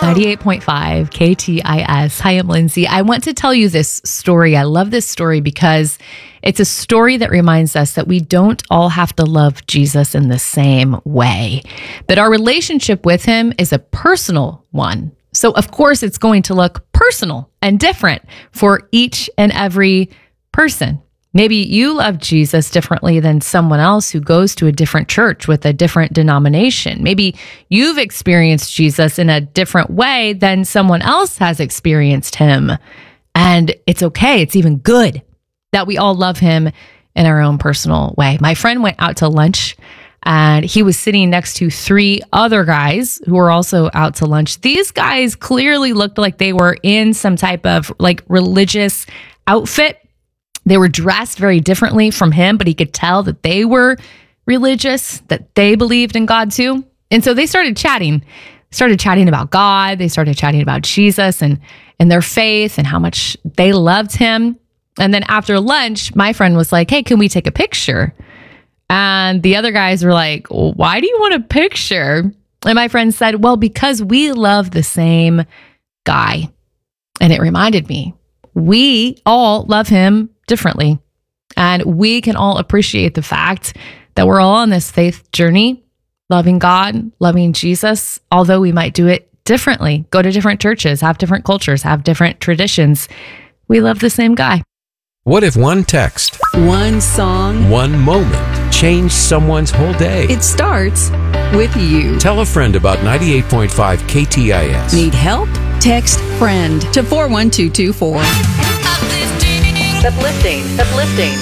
98.5 KTIS. Hi, I'm Lindsay. I want to tell you this story. I love this story because it's a story that reminds us that we don't all have to love Jesus in the same way, that our relationship with him is a personal one. So, of course, it's going to look personal and different for each and every person. Maybe you love Jesus differently than someone else who goes to a different church with a different denomination. Maybe you've experienced Jesus in a different way than someone else has experienced him. And it's okay. It's even good that we all love him in our own personal way. My friend went out to lunch and he was sitting next to 3 other guys who were also out to lunch. These guys clearly looked like they were in some type of like religious outfit. They were dressed very differently from him, but he could tell that they were religious, that they believed in God too. And so they started chatting about God. They started chatting about Jesus and their faith and how much they loved him. And then after lunch, my friend was like, hey, can we take a picture? And the other guys were like, why do you want a picture? And my friend said, well, because we love the same guy. And it reminded me, we all love him differently. And we can all appreciate the fact that we're all on this faith journey, loving God, loving Jesus, although we might do it differently, go to different churches, have different cultures, have different traditions. We love the same guy. What if one text, one song, one moment changed someone's whole day? It starts with you. Tell a friend about 98.5 KTIS. Need help? Text FRIEND to 41224. Uplifting.